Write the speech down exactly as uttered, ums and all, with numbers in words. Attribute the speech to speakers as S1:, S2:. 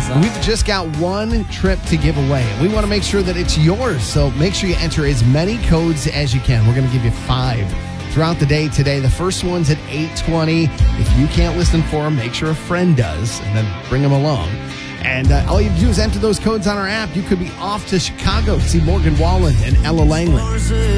S1: We've just got one trip to give away. We want to make sure that it's yours, so make sure you enter as many codes as you can. We're going to give you five throughout the day today. The first one's at eight twenty. If you can't listen for them, make sure a friend does, and then bring them along. And uh, all you have to do is enter those codes on our app. You could be off to Chicago to see Morgan Wallen and Ella Langley.